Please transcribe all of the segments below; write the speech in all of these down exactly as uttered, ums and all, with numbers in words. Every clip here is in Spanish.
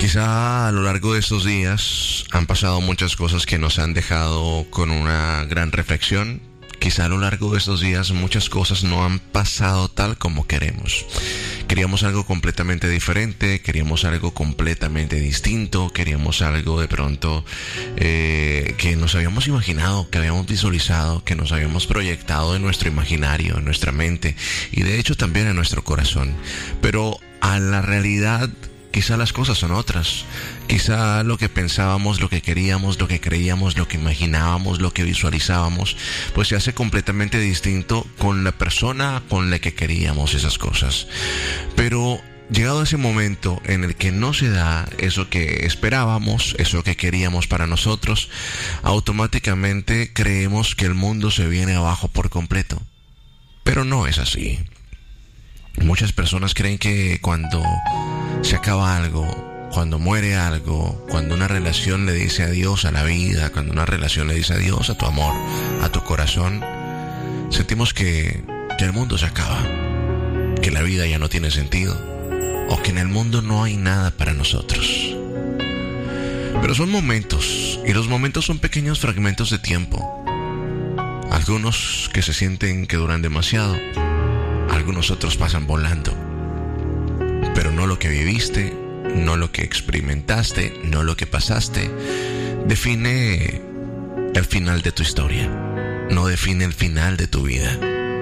Quizá a lo largo de estos días han pasado muchas cosas que nos han dejado con una gran reflexión. Quizá a lo largo de estos días muchas cosas no han pasado tal como queremos. Queríamos algo completamente diferente, queríamos algo completamente distinto, queríamos algo de pronto eh, que nos habíamos imaginado, que habíamos visualizado, que nos habíamos proyectado en nuestro imaginario, en nuestra mente y de hecho también en nuestro corazón. Pero a la realidad quizá las cosas son otras. Quizá lo que pensábamos, lo que queríamos, lo que creíamos, lo que imaginábamos, lo que visualizábamos, pues se hace completamente distinto con la persona con la que queríamos esas cosas. Pero llegado ese momento en el que no se da eso que esperábamos, eso que queríamos para nosotros, automáticamente creemos que el mundo se viene abajo por completo. Pero no es así. Muchas personas creen que cuando se acaba algo, cuando muere algo, cuando una relación le dice adiós a la vida, cuando una relación le dice adiós a tu amor, a tu corazón, sentimos que, que el mundo se acaba, que la vida ya no tiene sentido, o que en el mundo no hay nada para nosotros. Pero son momentos, y los momentos son pequeños fragmentos de tiempo. Algunos que se sienten que duran demasiado, algunos otros pasan volando. Pero no lo que viviste, no lo que experimentaste, no lo que pasaste, define el final de tu historia, no define el final de tu vida.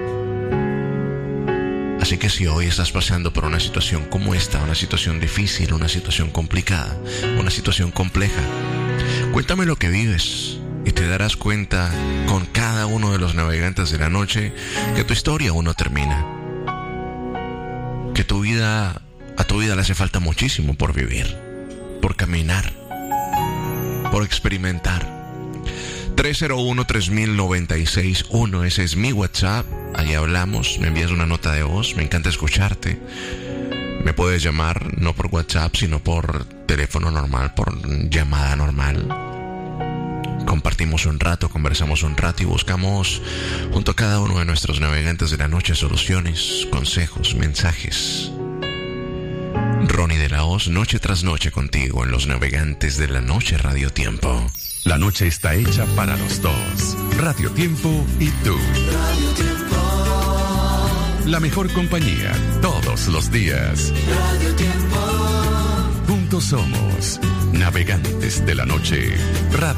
Así que si hoy estás pasando por una situación como esta, una situación difícil, una situación complicada, una situación compleja, cuéntame lo que vives y te darás cuenta con cada uno de los navegantes de la noche que tu historia aún no termina, que tu vida... A tu vida le hace falta muchísimo por vivir, por caminar, por experimentar. tres cero uno, tres mil, noventa y seis uno, ese es mi WhatsApp. Allí hablamos, me envías una nota de voz, me encanta escucharte. Me puedes llamar, no por WhatsApp, sino por teléfono normal, por llamada normal. Compartimos un rato, conversamos un rato y buscamos junto a cada uno de nuestros navegantes de la noche soluciones, consejos, mensajes. Ronnie de la Hoz, noche tras noche contigo en los Navegantes de la Noche Radio Tiempo. La noche está hecha para los dos. Radio Tiempo y tú. Radio Tiempo. La mejor compañía todos los días. Radio Tiempo. Juntos somos Navegantes de la Noche Radio